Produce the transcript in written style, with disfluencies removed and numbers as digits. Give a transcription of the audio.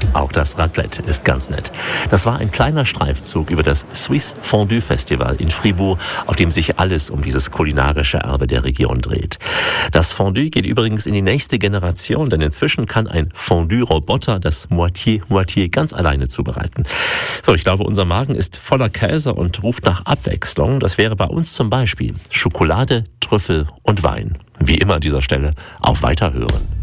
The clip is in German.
Auch das Raclette ist ganz nett. Das war ein kleiner Streifzug über das Swiss Fondue Festival in Fribourg, auf dem sich alles um dieses kulinarische Erbe der Region dreht. Das Fondue geht übrigens in die nächste Generation, denn inzwischen kann ein Fondue-Roboter das Moitié ganz alleine zubereiten. So, ich glaube, unser Magen ist voller Käse und ruft nach Abwechslung. Das wäre bei uns zum Beispiel Schokolade, Trüffel und Wein. Wie immer an dieser Stelle auf Weiterhören.